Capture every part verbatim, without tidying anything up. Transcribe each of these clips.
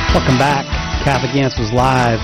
Welcome back. Catholic Answers Live.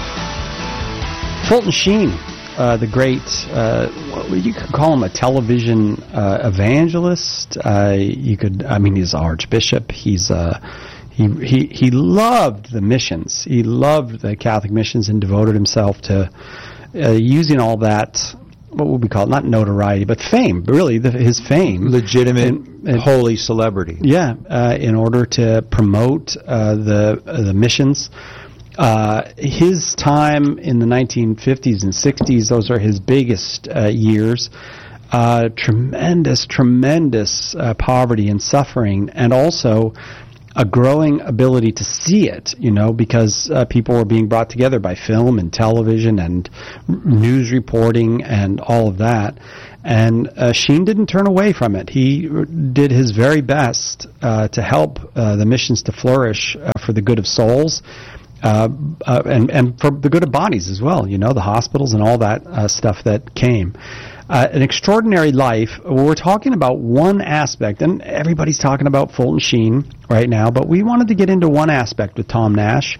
Fulton Sheen, uh, the great, uh, you could call him a television uh, evangelist. Uh, you could, I mean, he's Archbishop. He's uh, he he he loved the missions. He loved the Catholic missions and devoted himself to uh, using all that. What would we call it? Not notoriety, but fame. Really, the, his fame, legitimate, and, and, holy celebrity. Yeah, uh, in order to promote uh, the uh, the missions. Uh, his time in the nineteen fifties and sixties; those are his biggest uh, years. Uh, tremendous, tremendous uh, poverty and suffering, and also a growing ability to see it, you know, because uh, people were being brought together by film and television and r- news reporting and all of that. And uh, Sheen didn't turn away from it. He r- did his very best uh, to help uh, the missions to flourish uh, for the good of souls uh, uh, and, and for the good of bodies as well, you know, the hospitals and all that uh, stuff that came. Uh, an extraordinary life. We're talking about one aspect, and everybody's talking about Fulton Sheen right now, but we wanted to get into one aspect with Tom Nash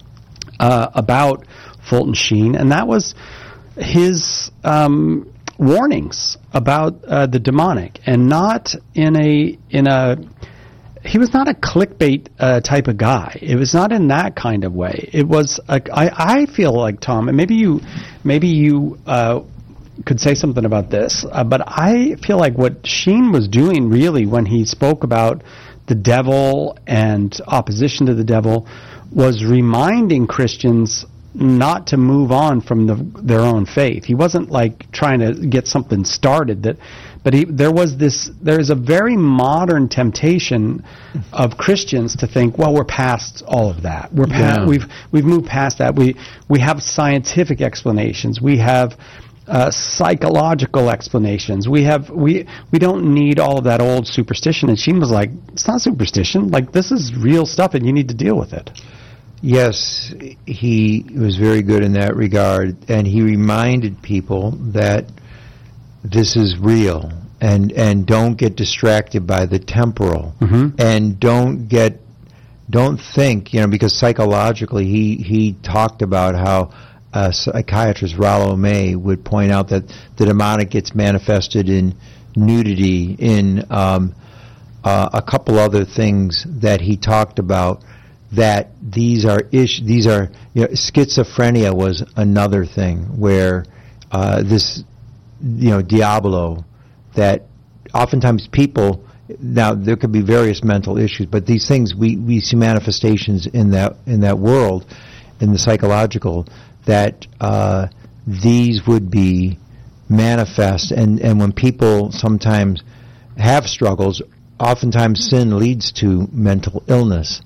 uh, about Fulton Sheen, and that was his um, warnings about uh, the demonic, and not in a in a. He was not a clickbait uh, type of guy. It was not in that kind of way. It was. A, I I feel like, Tom, and maybe you maybe you. Uh, could say something about this, uh, but I feel like what Sheen was doing really when he spoke about the devil and opposition to the devil was reminding Christians not to move on from the, their own faith. He wasn't like trying to get something started, that, but he, there was this, there is a very modern temptation of Christians to think, well, we're past all of that. We're past, yeah. we've we've moved past that. We we have scientific explanations. We have Uh, psychological explanations. We have we we don't need all of that old superstition. And Sheen was like, it's not superstition. Like, this is real stuff, and you need to deal with it. Yes, he was very good in that regard, and he reminded people that this is real, and and don't get distracted by the temporal, mm-hmm. and don't get don't think, you know, because psychologically he he talked about how. Uh, psychiatrist Rollo May would point out that the demonic gets manifested in nudity, in um, uh, a couple other things that he talked about. That these are ish. These are, you know, schizophrenia was another thing where uh, this, you know, Diablo. That oftentimes people, now there could be various mental issues, but these things we, we see manifestations in that in that world, in the psychological. That uh, these would be manifest, and, and when people sometimes have struggles, oftentimes sin leads to mental illness,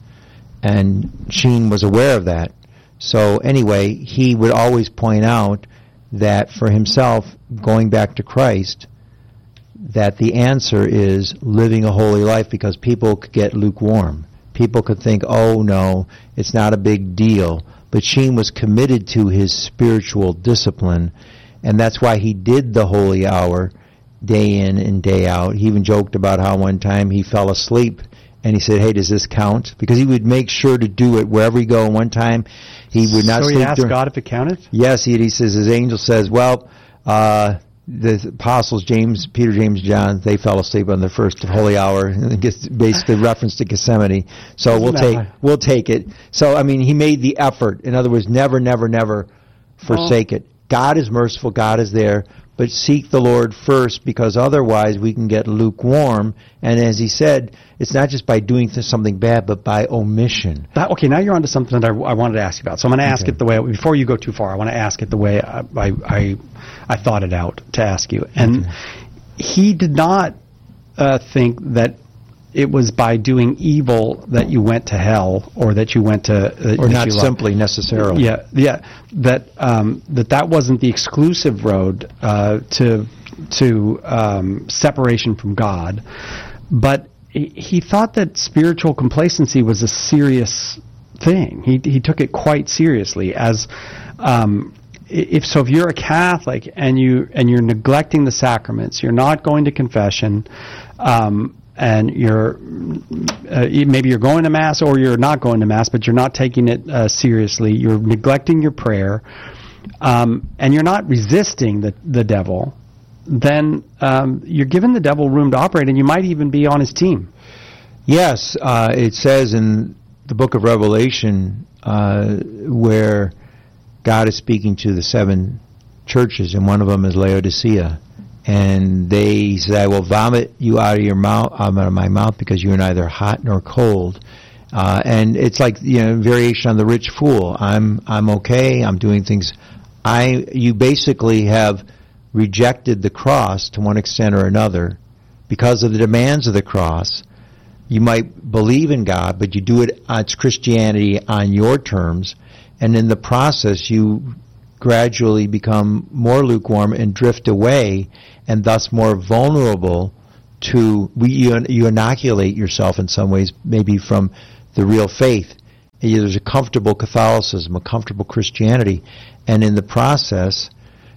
and Sheen was aware of that. So anyway, he would always point out that for himself, going back to Christ, that the answer is living a holy life, because people could get lukewarm. People could think, oh no, it's not a big deal. But Sheen was committed to his spiritual discipline, and that's why he did the holy hour day in and day out. He even joked about how one time he fell asleep, and he said, hey, does this count? Because he would make sure to do it wherever he go. And one time he would not so sleep. So he asked during, God if it counted? Yes, he, he says, his angel says, well, uh, the apostles, James, Peter, James, John, they fell asleep on the first holy hour. And it gets basically reference to Gethsemane. So we'll take we'll take it. So I mean, he made the effort. In other words, never, never, never forsake oh. it. God is merciful. God is there, but seek the Lord first, because otherwise we can get lukewarm. And as he said, it's not just by doing something bad, but by omission. That, okay, now you're on to something that I, I wanted to ask you about. So I'm going to ask okay. it the way, before you go too far, I want to ask it the way I I, I, I thought it out to ask you. And okay. he did not uh, think that it was by doing evil that you went to hell, or that you went to... Uh, or not simply necessarily. Yeah, yeah. That um, that that wasn't the exclusive road uh, to to um, separation from God, but he, he thought that spiritual complacency was a serious thing. He he took it quite seriously. As um, if so, if you're a Catholic and you and you're neglecting the sacraments, you're not going to confession. Um, and you're uh, maybe you're going to Mass or you're not going to Mass, but you're not taking it uh, seriously. You're neglecting your prayer, um, and you're not resisting the the devil. Then um, you're giving the devil room to operate, and you might even be on his team. Yes, uh, it says in the book of Revelation uh, where God is speaking to the seven churches, and one of them is Laodicea. And they say, I will vomit you out of your mouth, out of my mouth, because you are neither hot nor cold. Uh, and it's like, you know, variation on the rich fool. I'm, I'm okay. I'm doing things. I, you basically have rejected the cross to one extent or another because of the demands of the cross. You might believe in God, but you do it, uh, it's Christianity on your terms. And in the process, you gradually become more lukewarm and drift away, and thus more vulnerable to, you, you inoculate yourself in some ways, maybe from the real faith. There's a comfortable Catholicism, a comfortable Christianity, and in the process,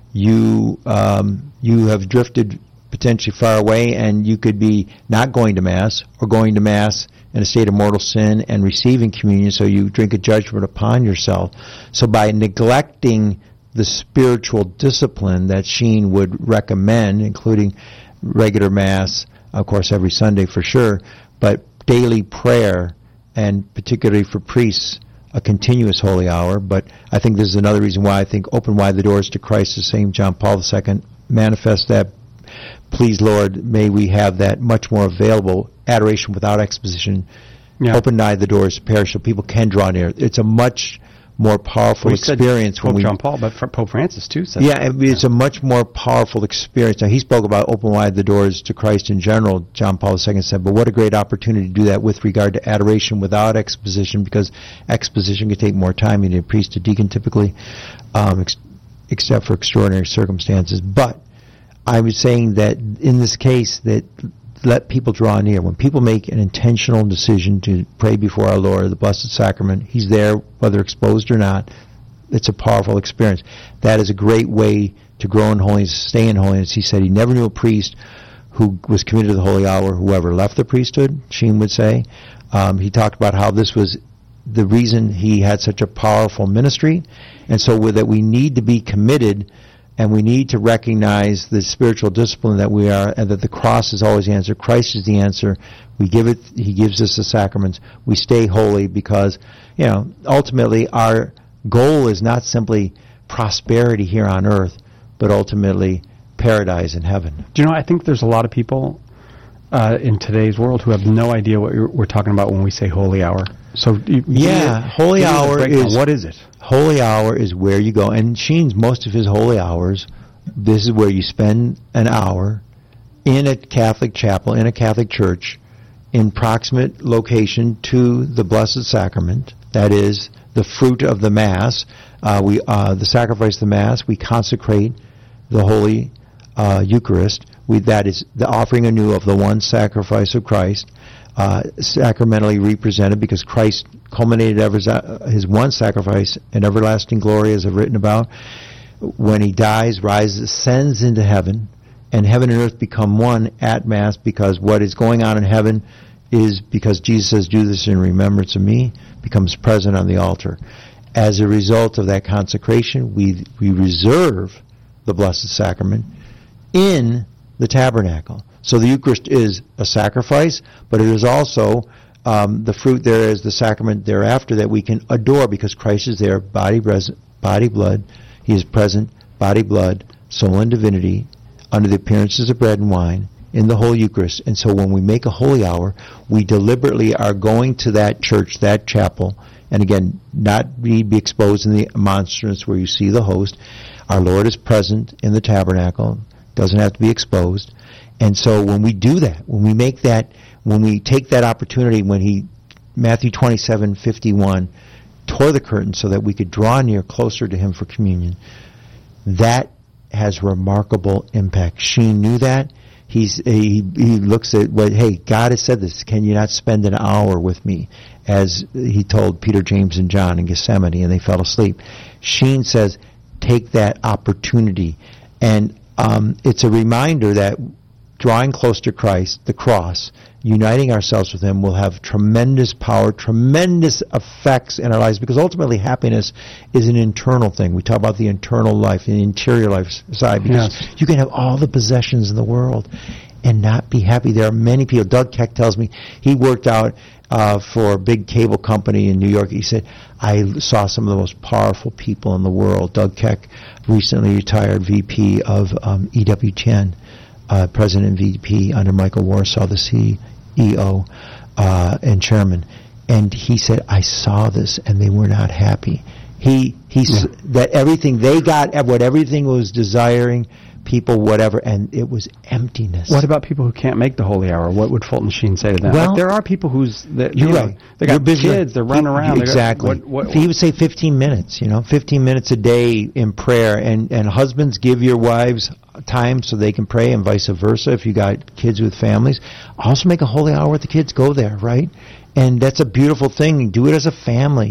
you um, you have drifted potentially far away, and you could be not going to Mass or going to Mass in a state of mortal sin and receiving communion, so you drink a judgment upon yourself. So by neglecting the spiritual discipline that Sheen would recommend, including regular Mass, of course every Sunday for sure, but daily prayer, and particularly for priests, a continuous holy hour. But I think this is another reason why I think Open Wide the Doors to Christ, as Saint John Paul the Second manifests that. Please, Lord, may we have that much more available, adoration without exposition. Yeah. Open wide the doors to parish so people can draw near. It's a much more powerful we experience. Pope when we, John Paul, but Pope Francis too said yeah, that. it's yeah. a much more powerful experience. Now, he spoke about open wide the doors to Christ in general, John Paul the Second said, but what a great opportunity to do that with regard to adoration without exposition, because exposition can take more time. You need a priest, a deacon typically, um, ex- except for extraordinary circumstances. But I was saying that in this case, that let people draw near. When people make an intentional decision to pray before our Lord, the Blessed Sacrament, He's there, whether exposed or not. It's a powerful experience. That is a great way to grow in holiness, stay in holiness. He said he never knew a priest who was committed to the holy hour who ever left the priesthood, Sheen would say. Um, he talked about how this was the reason he had such a powerful ministry, and so with that we need to be committed. And we need to recognize the spiritual discipline that we are, and that the cross is always the answer. Christ is the answer. We give it, He gives us the sacraments. We stay holy because, you know, ultimately our goal is not simply prosperity here on earth, but ultimately paradise in heaven. Do you know, I think there's a lot of people uh, in today's world who have no idea what we're talking about when we say holy hour. So you, yeah, you, holy you hour is, what is it? Holy hour is where you go, and Sheen's most of his holy hours, this is where you spend an hour in a Catholic chapel, in a Catholic church, in proximate location to the Blessed Sacrament, that is, the fruit of the Mass. Uh, we, uh, the sacrifice of the Mass, we consecrate the Holy uh, Eucharist. We, that is the offering anew of the one sacrifice of Christ, uh, sacramentally represented, because Christ culminated ever, his one sacrifice in everlasting glory, as I've written about. When he dies, rises, ascends into heaven, and heaven and earth become one at Mass, because what is going on in heaven is, because Jesus says, do this in remembrance of me, becomes present on the altar. As a result of that consecration, we we reserve the Blessed Sacrament in the tabernacle. So the Eucharist is a sacrifice, but it is also um, the fruit there is the sacrament thereafter that we can adore, because Christ is there, body, body, blood. He is present, body, blood, soul, and divinity, under the appearances of bread and wine, in the whole Eucharist. And so when we make a holy hour, we deliberately are going to that church, that chapel, and again, not be, be exposed in the monstrance where you see the host. Our Lord is present in the tabernacle, doesn't have to be exposed. And so when we do that, when we make that, when we take that opportunity, when he, Matthew twenty-seven fifty-one, tore the curtain so that we could draw near closer to him for communion, that has remarkable impact. Sheen knew that. He's, he, he looks at what, hey, God has said this, can you not spend an hour with me? As he told Peter, James, and John in Gethsemane, and they fell asleep. Sheen says, take that opportunity. And um, it's a reminder that drawing close to Christ, the cross, uniting ourselves with Him will have tremendous power, tremendous effects in our lives, because ultimately happiness is an internal thing. We talk about the internal life, the interior life side, because Yes. you can have all the possessions in the world and not be happy. There are many people. Doug Keck tells me he worked out uh, for a big cable company in New York. He said, I saw some of the most powerful people in the world. Doug Keck, recently retired V P of um, E W T N, uh, President and V P under Michael Warsaw, the C E O uh, and chairman. And he said, I saw this and they were not happy. He, he Yeah. that everything they got, what everything was desiring, people, whatever, and it was emptiness. What about people who can't make the holy hour? What would Fulton Sheen say to them? Well, like, there are people who's that, You're you know, right. they You're got busy. kids, they're running around. they got- Exactly. what, what, he what, would say fifteen minutes, you know, fifteen minutes a day in prayer. And, and husbands, give your wives time so they can pray, and vice versa if you got kids with families. Also make a holy hour with the kids. Go there, right? And that's a beautiful thing. Do it as a family.